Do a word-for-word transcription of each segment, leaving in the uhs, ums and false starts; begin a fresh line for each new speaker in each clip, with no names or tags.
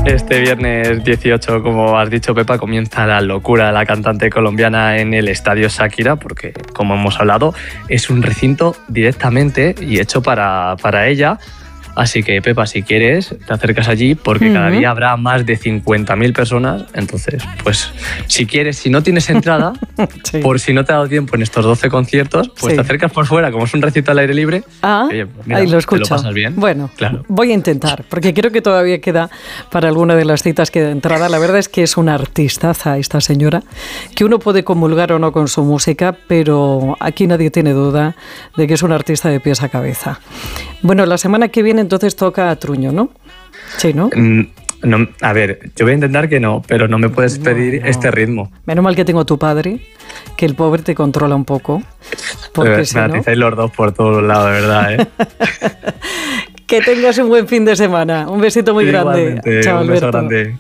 Este viernes dieciocho, como has dicho, Pepa, comienza la locura de la cantante colombiana en el Estadio Shakira, porque, como hemos hablado, es un recinto directamente y hecho para, para ella. Así que, Pepa, si quieres, te acercas allí porque uh-huh. cada día habrá más de cincuenta mil personas. Entonces, pues, si quieres, si no tienes entrada, sí. por si no te ha dado tiempo en estos doce conciertos, pues sí. te acercas por fuera, como es un recinto al aire libre.
Ah, oye, mira, ahí lo escucho.
Te lo pasas bien.
Bueno,
claro.
voy a intentar, porque creo que todavía queda para alguna de las citas que de entrada. La verdad es que es una artistaza esta señora, que uno puede comulgar o no con su música, pero aquí nadie tiene duda de que es una artista de pies a cabeza. Bueno, la semana que viene entonces toca a Truño, ¿no? Sí, ¿no?
No, a ver, yo voy a intentar que no, pero no me puedes no, pedir no. este ritmo.
Menos mal que tengo a tu padre, que el pobre te controla un poco. Porque
me
si
atizáis
no...
los dos por todos lados, de verdad, ¿eh?
Que tengas un buen fin de semana. Un besito muy
Igualmente,
grande. Chao,
un beso
Alberto.
grande.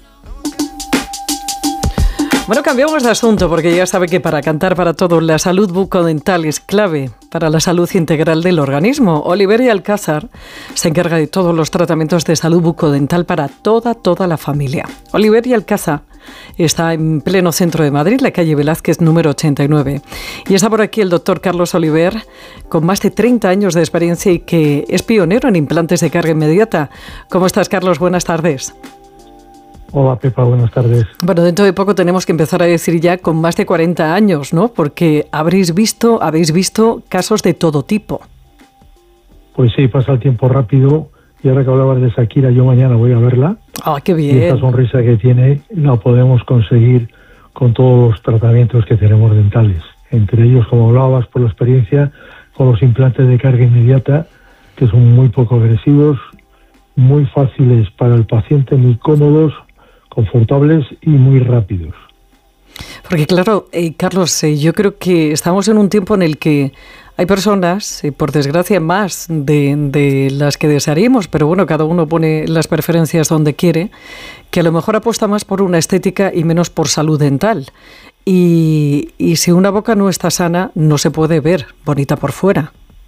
Bueno, cambiamos de asunto porque ya sabe que para cantar para todos la salud bucodental es clave para la salud integral del organismo. Oliveria Alcázar se encarga de todos los tratamientos de salud bucodental para toda, toda la familia. Oliveria Alcázar está en pleno centro de Madrid, la calle Velázquez número ochenta y nueve. Y está por aquí el doctor Carlos Oliver, con más de treinta años de experiencia y que es pionero en implantes de carga inmediata. ¿Cómo estás, Carlos? Buenas tardes.
Hola, Pepa, buenas tardes.
Bueno, dentro de poco tenemos que empezar a decir ya con más de cuarenta años, ¿no? Porque habréis visto, habéis visto casos de todo tipo.
Pues sí, pasa el tiempo rápido. Y ahora que hablabas de Shakira, yo mañana voy a verla.
¡Ah, qué bien!
Y esta sonrisa que tiene la podemos conseguir con todos los tratamientos que tenemos dentales. Entre ellos, como hablabas por la experiencia, con los implantes de carga inmediata, que son muy poco agresivos, muy fáciles para el paciente, muy cómodos, confortables y muy rápidos.
Porque claro, eh, Carlos, eh, yo creo que estamos en un tiempo en el que hay personas, eh, por desgracia más de, de las que desearíamos, pero bueno, cada uno pone las preferencias donde quiere, que a lo mejor apuesta más por una estética y menos por salud dental. Y, y si una boca no está sana, no se puede ver bonita por fuera.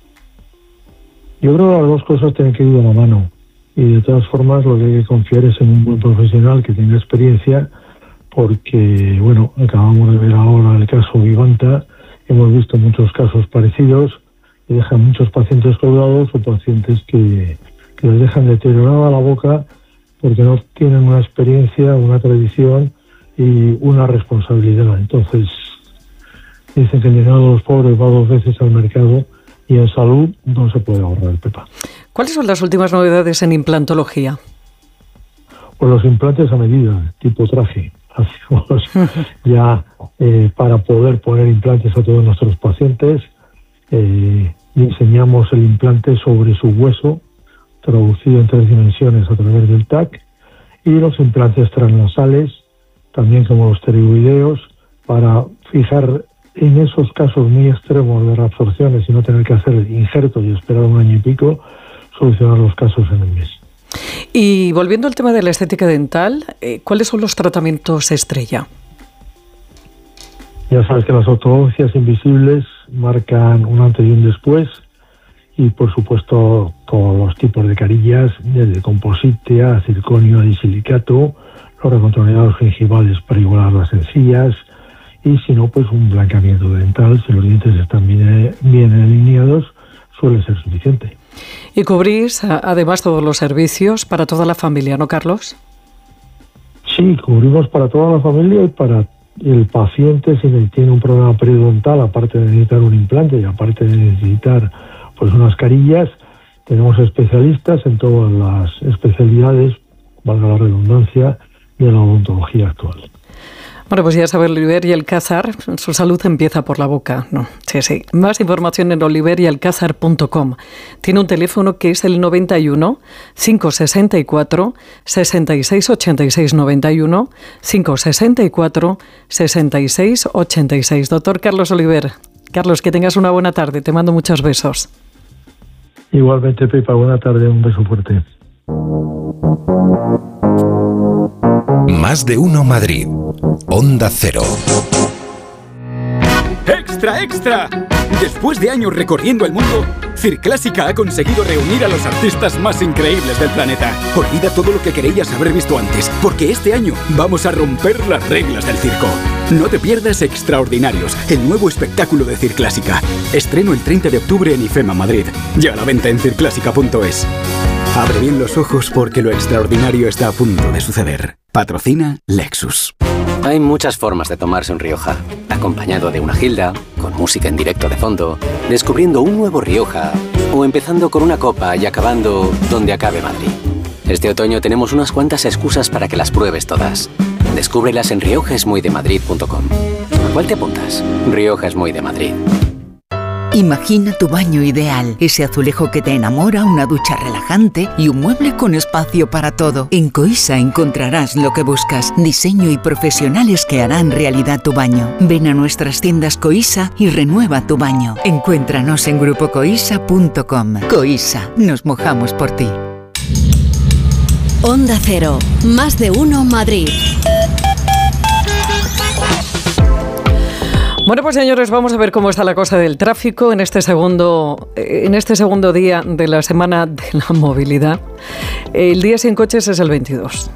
Yo creo que las dos cosas tienen que ir de la mano. Y de todas formas lo que hay que confiar es en un buen profesional que tenga experiencia, porque, bueno, acabamos de ver ahora el caso Vivanta, hemos visto muchos casos parecidos y dejan muchos pacientes colgados o pacientes que, que les dejan deteriorada la boca porque no tienen una experiencia, una tradición y una responsabilidad. Entonces, dicen que el dinero de los pobres va dos veces al mercado y en salud no se puede ahorrar, Pepa.
¿Cuáles son las últimas novedades en implantología?
Pues los implantes a medida, tipo traje. Hacemos ya eh, para poder poner implantes a todos nuestros pacientes. Eh, diseñamos el implante sobre su hueso, traducido en tres dimensiones a través del T A C. Y los implantes transnasales, también como los pterigoideos, para fijar en esos casos muy extremos de reabsorciones y no tener que hacer el injerto y esperar un año y pico, solucionar los casos en el mes.
Y volviendo al tema de la estética dental, eh, ¿cuáles son los tratamientos estrella?
Ya sabes que las ortodoncias invisibles marcan un antes y un después y, por supuesto, todos los tipos de carillas, desde composite a circonio a disilicato, los recontorneados gingivales para igualar las encías y, si no, pues un blanqueamiento dental. Si los dientes están bien, bien alineados, suele ser suficiente.
Y cubrís, además, todos los servicios para toda la familia, ¿no, Carlos?
Sí, cubrimos para toda la familia y para el paciente si tiene un problema periodontal, aparte de necesitar un implante y aparte de necesitar pues unas carillas, tenemos especialistas en todas las especialidades, valga la redundancia, de la odontología actual.
Bueno, pues ya sabe, Oliveria Alcázar, su salud empieza por la boca, ¿no? Sí, sí. Más información en oliveria alcázar punto com. Tiene un teléfono que es el noventa y uno, cinco sesenta y cuatro, sesenta y seis ochenta y seis, noventa y uno, cinco sesenta y cuatro, sesenta y seis ochenta y seis. Doctor Carlos Oliver. Carlos, que tengas una buena tarde. Te mando muchos besos.
Igualmente, Pepa, buena tarde. Un beso fuerte.
Más de uno Madrid. Onda Cero.
¡Extra, extra! Después de años recorriendo el mundo, Circlásica ha conseguido reunir a los artistas más increíbles del planeta. Olvida todo lo que creías haber visto antes, porque este año vamos a romper las reglas del circo. No te pierdas Extraordinarios, el nuevo espectáculo de Circlásica. Estreno el treinta de octubre en IFEMA Madrid. Ya a la venta en circlásica punto es. Abre bien los ojos porque lo extraordinario está a punto de suceder. Patrocina Lexus.
Hay muchas formas de tomarse un Rioja. Acompañado de una gilda, con música en directo de fondo, descubriendo un nuevo Rioja, o empezando con una copa y acabando donde acabe Madrid. Este otoño tenemos unas cuantas excusas para que las pruebes todas. Descúbrelas en rioja es muy de madrid punto com. ¿A cuál te apuntas? Rioja es muy de Madrid.
Imagina tu baño ideal, ese azulejo que te enamora, una ducha relajante y un mueble con espacio para todo. En Coisa encontrarás lo que buscas, diseño y profesionales que harán realidad tu baño. Ven a nuestras tiendas Coisa y renueva tu baño. Encuéntranos en grupo coisa punto com. Coisa, nos mojamos por ti.
Onda Cero, más de uno Madrid.
Bueno, pues señores, vamos a ver cómo está la cosa del tráfico en este segundo, en este segundo día de la Semana de la Movilidad. El día sin coches es el veintidós.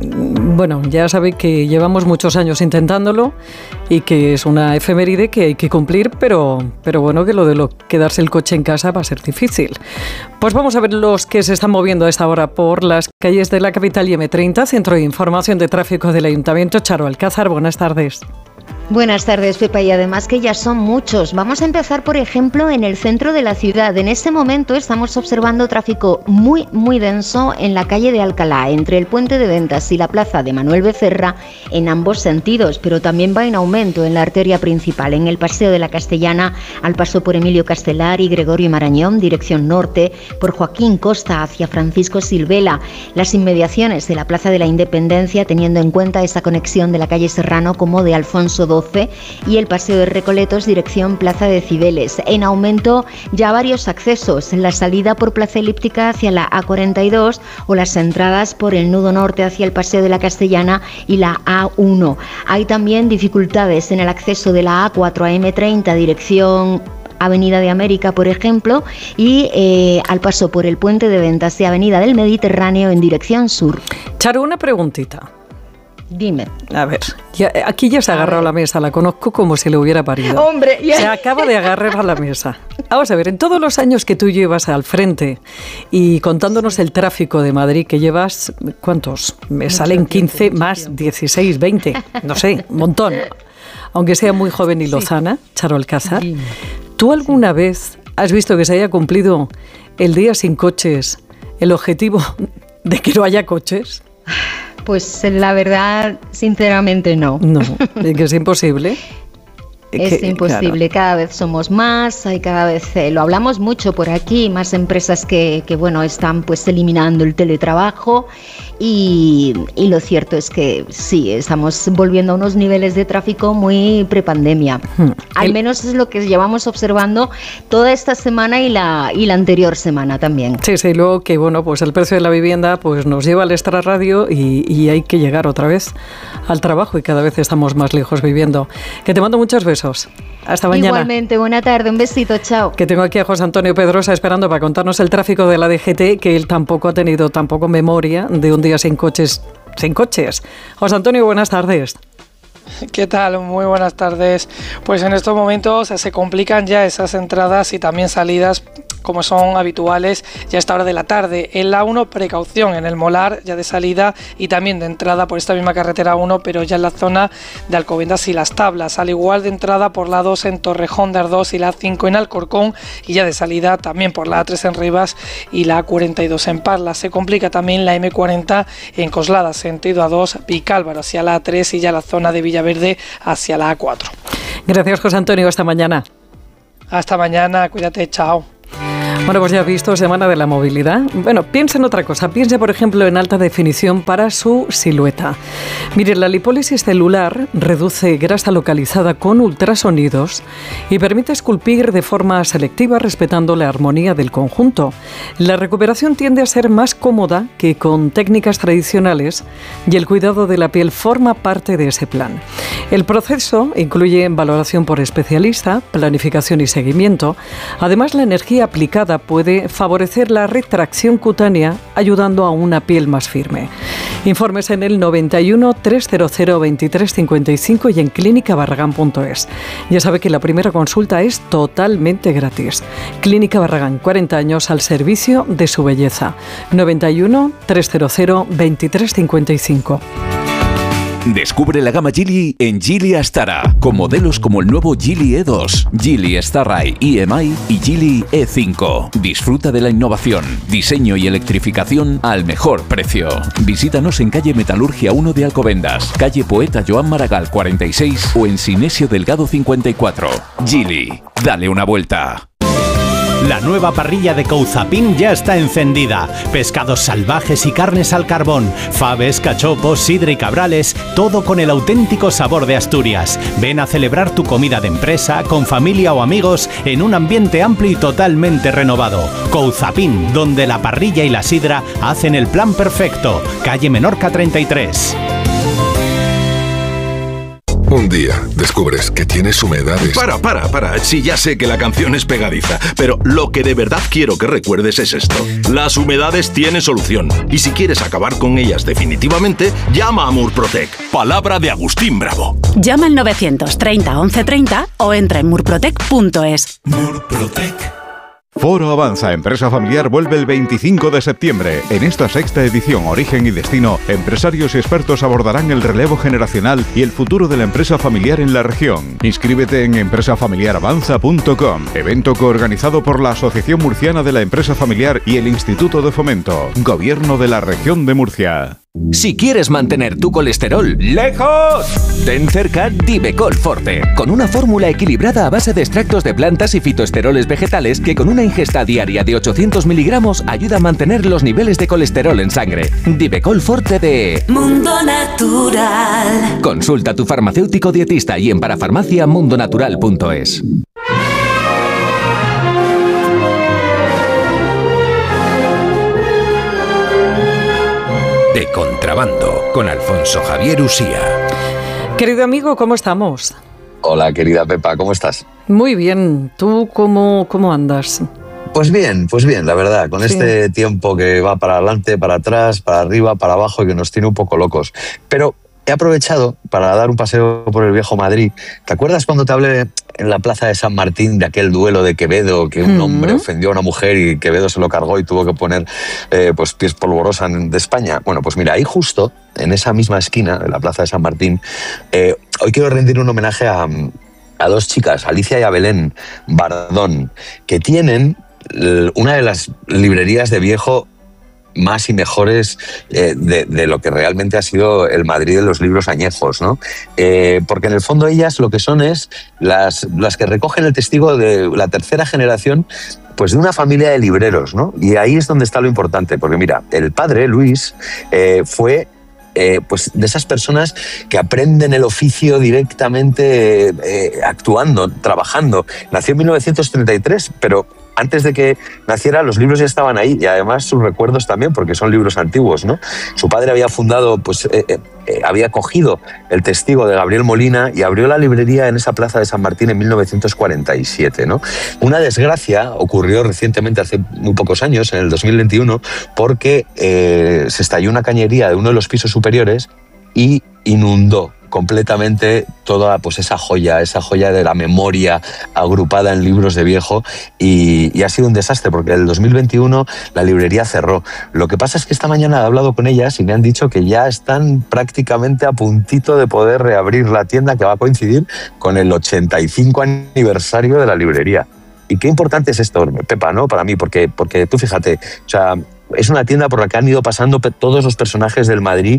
Bueno, ya sabéis que llevamos muchos años intentándolo y que es una efeméride que hay que cumplir, pero, pero bueno, que lo de lo, quedarse el coche en casa va a ser difícil. Pues vamos a ver los que se están moviendo a esta hora por las calles de la capital y eme treinta, Centro de Información de Tráfico del Ayuntamiento. Charo Alcázar, buenas tardes.
Buenas tardes, Pepa, y además que ya son muchos. Vamos a empezar, por ejemplo, en el centro de la ciudad. En este momento estamos observando tráfico muy, muy denso en la calle de Alcalá, entre el Puente de Ventas y la plaza de Manuel Becerra, en ambos sentidos, pero también va en aumento en la arteria principal, en el Paseo de la Castellana, al paso por Emilio Castelar y Gregorio Marañón, dirección norte, por Joaquín Costa hacia Francisco Silvela, las inmediaciones de la Plaza de la Independencia, teniendo en cuenta esa conexión de la calle Serrano como de Alfonso doce, y el Paseo de Recoletos, dirección Plaza de Cibeles. En aumento ya varios accesos, la salida por Plaza Elíptica hacia la A cuarenta y dos o las entradas por el nudo norte hacia el Paseo de la Castellana y la A uno. Hay también dificultades en el acceso de la A cuatro a eme treinta, dirección Avenida de América, por ejemplo, y eh, al paso por el Puente de Ventas y Avenida del Mediterráneo en dirección sur.
Charo, una preguntita.
Dime.
A ver, ya, aquí ya se ha agarrado a la mesa, la conozco como si le hubiera parido.
Hombre, ya.
Se acaba de agarrar a la mesa. Vamos a ver, en todos los años que tú llevas al frente y contándonos el tráfico de Madrid, que llevas, ¿cuántos? Me mucho salen quince tiempo, más tiempo. dieciséis, veinte, no sé, un montón. Aunque sea muy joven y lozana, sí. Charo Alcázar, ¿tú alguna sí. vez has visto que se haya cumplido el día sin coches, el objetivo de que no haya coches?
Pues la verdad, sinceramente no.
No, que es imposible.
Es que, imposible, claro. Cada vez somos más, hay cada vez, eh, lo hablamos mucho por aquí, más empresas que, que bueno, están pues eliminando el teletrabajo y, y lo cierto es que sí, estamos volviendo a unos niveles de tráfico muy prepandemia. Hmm. Al el... menos es lo que llevamos observando toda esta semana y la, y la anterior semana también.
Sí, sí, luego que bueno, pues el precio de la vivienda pues nos lleva al extrarradio y, y hay que llegar otra vez al trabajo y cada vez estamos más lejos viviendo. Que te mando muchos besos. Hasta mañana.
Igualmente, buena tarde, un besito, chao.
Que tengo aquí a José Antonio Pedrosa esperando para contarnos el tráfico de la D G T, que él tampoco ha tenido tampoco memoria de un día sin coches. Sin coches. José Antonio, buenas tardes.
¿Qué tal? Muy buenas tardes. Pues en estos momentos se complican ya esas entradas y también salidas como son habituales ya a esta hora de la tarde. En la uno, precaución en el Molar, ya de salida y también de entrada por esta misma carretera uno, pero ya en la zona de Alcobendas y Las Tablas, al igual de entrada por la dos en Torrejón de Ardoz y la cinco en Alcorcón, y ya de salida también por la A tres en Rivas y la A cuarenta y dos en Parla. Se complica también la eme cuarenta en Coslada, sentido A dos, Vicálvaro hacia la A tres y ya la zona de Villaverde hacia la A cuatro.
Gracias, José Antonio, hasta mañana.
Hasta mañana, cuídate, chao.
Bueno, pues ya ha visto Semana de la Movilidad. Bueno, piensa en otra cosa. Piensa, por ejemplo, en alta definición para su silueta. Mire, la lipólisis celular reduce grasa localizada con ultrasonidos y permite esculpir de forma selectiva respetando la armonía del conjunto. La recuperación tiende a ser más cómoda que con técnicas tradicionales y el cuidado de la piel forma parte de ese plan. El proceso incluye valoración por especialista, planificación y seguimiento. Además, la energía aplicada puede favorecer la retracción cutánea, ayudando a una piel más firme. Informes en el noventa y uno, trescientos veintitrés cincuenta y cinco y en clínica barragán punto es. Ya sabe que la primera consulta es totalmente gratis. Clínica Barragán, cuarenta años al servicio de su belleza. noventa y uno, trescientos veintitrés cincuenta y cinco.
Descubre la gama Geely en Geely Astara, con modelos como el nuevo Geely E dos, Geely Starray E M I y Geely E cinco. Disfruta de la innovación, diseño y electrificación al mejor precio. Visítanos en calle Metalurgia uno de Alcobendas, calle Poeta Joan Maragall cuarenta y seis o en Sinesio Delgado cincuenta y cuatro. Geely, dale una vuelta.
La nueva parrilla de Couzapin ya está encendida. Pescados salvajes y carnes al carbón, faves, cachopos, sidra y cabrales, todo con el auténtico sabor de Asturias. Ven a celebrar tu comida de empresa, con familia o amigos, en un ambiente amplio y totalmente renovado. Couzapin, donde la parrilla y la sidra hacen el plan perfecto. Calle Menorca treinta y tres.
Un día descubres que tienes humedades.
Para, para, para. Sí, ya sé que la canción es pegadiza, pero lo que de verdad quiero que recuerdes es esto. Las humedades tienen solución. Y si quieres acabar con ellas definitivamente, llama a Murprotec. Palabra de Agustín Bravo.
Llama al novecientos treinta once treinta o entra en murprotec punto es.
Murprotec. Foro Avanza Empresa Familiar vuelve el veinticinco de septiembre. En esta sexta edición Origen y Destino, empresarios y expertos abordarán el relevo generacional y el futuro de la empresa familiar en la región. Inscríbete en empresa familiar avanza punto com, evento coorganizado por la Asociación Murciana de la Empresa Familiar y el Instituto de Fomento, Gobierno de la Región de Murcia.
Si quieres mantener tu colesterol lejos, ten cerca Divecol Forte, con una fórmula equilibrada a base de extractos de plantas y fitoesteroles vegetales que con una ingesta diaria de ochocientos miligramos ayuda a mantener los niveles de colesterol en sangre. Divecol Forte de
Mundo Natural.
Consulta a tu farmacéutico dietista y en parafarmacia mundo natural punto es.
De Contrabando, con Alfonso Javier Usía.
Querido amigo, ¿cómo estamos?
Hola, querida Pepa, ¿cómo estás?
Muy bien. ¿Tú cómo, cómo andas?
Pues bien, pues bien, la verdad, con sí. este tiempo que va para adelante, para atrás, para arriba, para abajo y que nos tiene un poco locos. Pero he aprovechado para dar un paseo por el viejo Madrid. ¿Te acuerdas cuando te hablé en la plaza de San Martín de aquel duelo de Quevedo, que un hombre ofendió a una mujer y Quevedo se lo cargó y tuvo que poner eh, pues pies polvorosa de España? Bueno, pues mira, ahí justo, en esa misma esquina de la plaza de San Martín, eh, hoy quiero rendir un homenaje a, a dos chicas, Alicia y a Belén Bardón, que tienen una de las librerías de viejo más y mejores eh, de, de lo que realmente ha sido el Madrid de los libros añejos, ¿no? Eh, porque en el fondo ellas lo que son es las, las que recogen el testigo de la tercera generación, pues de una familia de libreros, ¿no? Y ahí es donde está lo importante, porque mira, el padre, Luis, eh, fue Eh, pues de esas personas que aprenden el oficio directamente eh, actuando, trabajando. Nació en mil novecientos treinta y tres, pero antes de que naciera los libros ya estaban ahí y además sus recuerdos también, porque son libros antiguos, ¿no? Su padre había fundado, pues eh, eh, había cogido el testigo de Gabriel Molina y abrió la librería en esa plaza de San Martín en mil novecientos cuarenta y siete, ¿no? Una desgracia ocurrió recientemente, hace muy pocos años, en el dos mil veintiuno, porque eh, se estalló una cañería de uno de los pisos superiores y inundó completamente toda pues esa joya, esa joya de la memoria agrupada en libros de viejo y, y ha sido un desastre porque en el dos mil veintiuno la librería cerró. Lo que pasa es que esta mañana he hablado con ellas y me han dicho que ya están prácticamente a puntito de poder reabrir la tienda, que va a coincidir con el ochenta y cinco aniversario de la librería. Y qué importante es esto, Pepa, ¿no? Para mí, porque, porque tú fíjate, o sea, es una tienda por la que han ido pasando todos los personajes del Madrid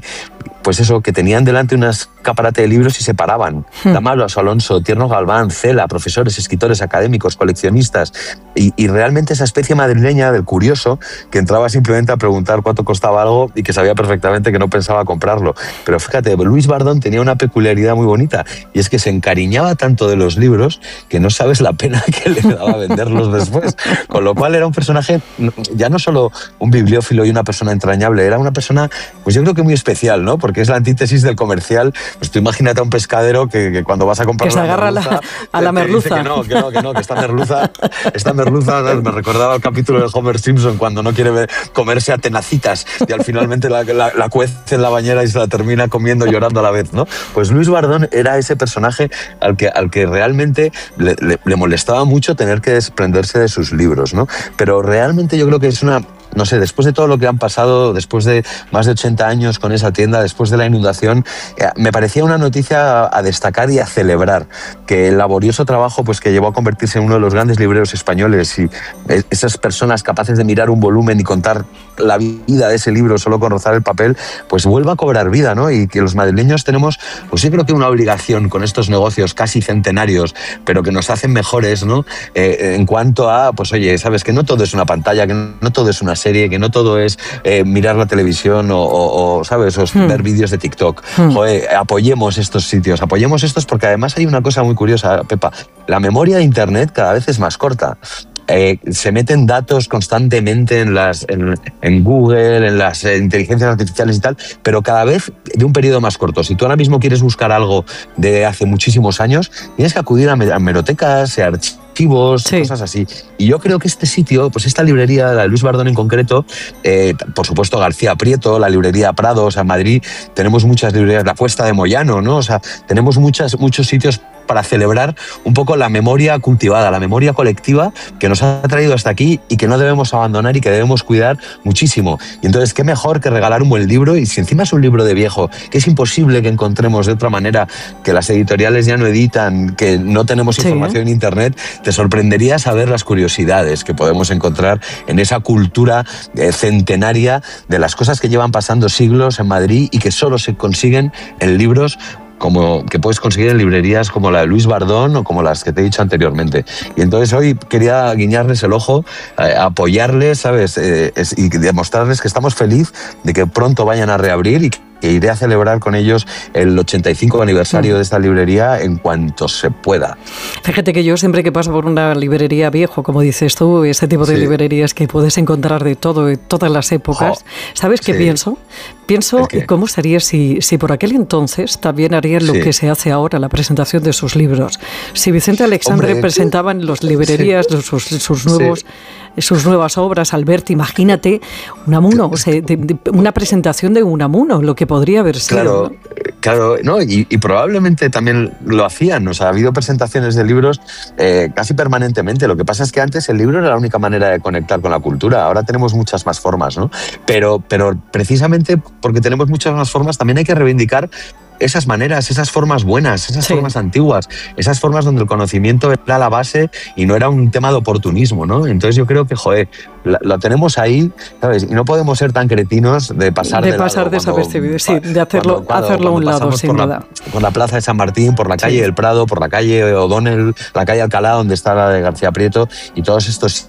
pues eso, que tenían delante un escaparate de libros y se paraban. Hmm. Damaso Alonso, Tierno Galván, Cela, profesores, escritores, académicos, coleccionistas. Y, y realmente esa especie madrileña del curioso que entraba simplemente a preguntar cuánto costaba algo y que sabía perfectamente que no pensaba comprarlo. Pero fíjate, Luis Bardón tenía una peculiaridad muy bonita y es que se encariñaba tanto de los libros que no sabes la pena que le daba venderlos después. Con lo cual era un personaje, ya no solo un bibliófilo y una persona entrañable, era una persona, pues yo creo que muy especial, ¿no? Porque es la antítesis del comercial. Pues tú imagínate a un pescadero que, que cuando vas a comprar
que se agarra
merluza,
la, a la
te,
merluza.
Te dice que no, que no, que no, que esta merluza, esta merluza me recordaba el capítulo de Homer Simpson cuando no quiere ver, comerse a tenacitas y al finalmente la, la, la cuece en la bañera y se la termina comiendo llorando a la vez, ¿no? Pues Luis Bardón era ese personaje al que, al que realmente le, le, le molestaba mucho tener que desprenderse de sus libros, ¿no? Pero realmente yo creo que es una... No sé, después de todo lo que han pasado, después de más de ochenta años con esa tienda, después de la inundación, eh, me parecía una noticia a destacar y a celebrar, que el laborioso trabajo pues, que llevó a convertirse en uno de los grandes libreros españoles y esas personas capaces de mirar un volumen y contar la vida de ese libro solo con rozar el papel, pues vuelva a cobrar vida, ¿no? Y que los madrileños tenemos, pues yo creo que una obligación con estos negocios casi centenarios, pero que nos hacen mejores, ¿no? Eh, en cuanto a, pues oye, sabes que no todo es una pantalla, que no todo es una serie, que no todo es eh, mirar la televisión o, o, o ¿sabes? O hmm. ver vídeos de TikTok. Hmm. Joder, apoyemos estos sitios, apoyemos estos porque además hay una cosa muy curiosa, Pepa. La memoria de Internet cada vez es más corta. Eh, se meten datos constantemente en, las, en, en Google, en las eh, inteligencias artificiales y tal, pero cada vez de un periodo más corto. Si tú ahora mismo quieres buscar algo de hace muchísimos años, tienes que acudir a, a hemerotecas, a archivos, sí. cosas así. Y yo creo que este sitio, pues esta librería, la de Luis Bardón en concreto, eh, por supuesto García Prieto, la librería Prado, o sea, en Madrid tenemos muchas librerías, la Cuesta de Moyano, ¿no? O sea, tenemos muchas, muchos sitios para celebrar un poco la memoria cultivada, la memoria colectiva que nos ha traído hasta aquí y que no debemos abandonar y que debemos cuidar muchísimo. Y entonces, qué mejor que regalar un buen libro, y si encima es un libro de viejo, que es imposible que encontremos de otra manera, que las editoriales ya no editan, que no tenemos sí. información en Internet, te sorprendería saber las curiosidades que podemos encontrar en esa cultura eh, centenaria de las cosas que llevan pasando siglos en Madrid y que solo se consiguen en libros como que puedes conseguir en librerías como la de Luis Bardón o como las que te he dicho anteriormente. Y entonces hoy quería guiñarles el ojo, eh, apoyarles, ¿sabes? Eh, es, y demostrarles que estamos felices de que pronto vayan a reabrir y que iré a celebrar con ellos el ochenta y cinco aniversario de esta librería en cuanto se pueda.
Fíjate que yo siempre que paso por una librería viejo, como dices tú, ese tipo de sí. librerías que puedes encontrar de todo, de todas las épocas, oh, ¿sabes qué sí. pienso? Pienso cómo sería si, si por aquel entonces también harían lo sí. que se hace ahora, la presentación de sus libros. Si Vicente Aleixandre Hombre, presentaba en las librerías sí. sus, sus nuevos... Sí. sus nuevas obras, Alberto, imagínate Unamuno, o sea, de, de, una presentación de Unamuno, lo que podría haber sido.
Claro, ¿no? claro, no, y, y probablemente también lo hacían, o sea, ha habido presentaciones de libros eh, casi permanentemente. Lo que pasa es que antes el libro era la única manera de conectar con la cultura, ahora tenemos muchas más formas, ¿no? Pero, pero precisamente porque tenemos muchas más formas, también hay que reivindicar esas maneras, esas formas buenas, esas sí. formas antiguas, esas formas donde el conocimiento era la base y no era un tema de oportunismo, ¿no? Entonces yo creo que, joder, lo la tenemos ahí, ¿sabes? Y no podemos ser tan cretinos de pasar
de,
de
pasar desapercibido, sí, de hacerlo, cuando, cuando, hacerlo a un lado, sin
por
duda.
La, por la plaza de San Martín, por la calle sí. del Prado, por la calle O'Donnell, la calle Alcalá, donde está la de García Prieto, y todos estos...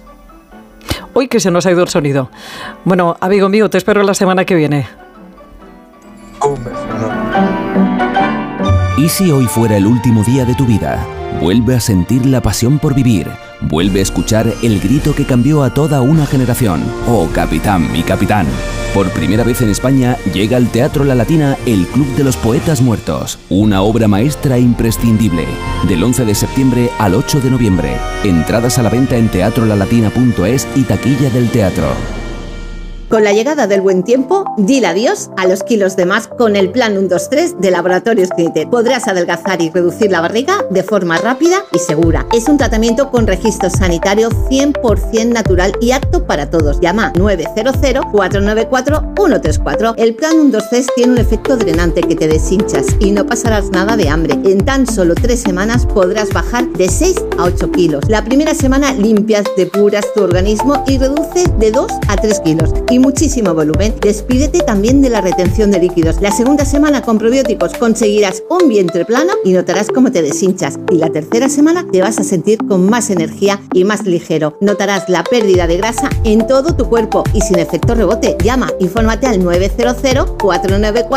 Uy, que se nos ha ido el sonido. Bueno, amigo mío, te espero la semana que viene.
Un beso, ¿no?
¿Y si hoy fuera el último día de tu vida? Vuelve a sentir la pasión por vivir. Vuelve a escuchar el grito que cambió a toda una generación. Oh, capitán, mi capitán. Por primera vez en España llega al Teatro La Latina el Club de los Poetas Muertos. Una obra maestra imprescindible. Del once de septiembre al ocho de noviembre. Entradas a la venta en teatro la latina punto es y taquilla del teatro.
Con la llegada del buen tiempo, dile adiós a los kilos de más con el plan uno dos tres de Laboratorios Clinitet. Podrás adelgazar y reducir la barriga de forma rápida y segura. Es un tratamiento con registro sanitario cien por ciento natural y apto para todos. Llama nueve cero cero, cuatro nueve cuatro, uno tres cuatro. El plan uno dos tres tiene un efecto drenante que te deshinchas y no pasarás nada de hambre. En tan solo tres semanas podrás bajar de seis a ocho kilos. La primera semana limpias, depuras tu organismo y reduces de dos a tres kilos. Y muchísimo volumen. Despídete también de la retención de líquidos. La segunda semana con probióticos conseguirás un vientre plano y notarás cómo te deshinchas. Y la tercera semana te vas a sentir con más energía y más ligero. Notarás la pérdida de grasa en todo tu cuerpo y sin efecto rebote. Llama, infórmate al nueve cero cero, cuatro nueve cuatro